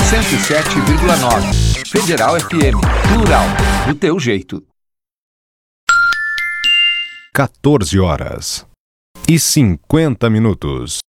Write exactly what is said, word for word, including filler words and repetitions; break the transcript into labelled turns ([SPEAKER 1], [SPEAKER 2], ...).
[SPEAKER 1] cento e sete vírgula nove. Federal F M. Plural. Do teu jeito.
[SPEAKER 2] quatorze horas e cinquenta minutos.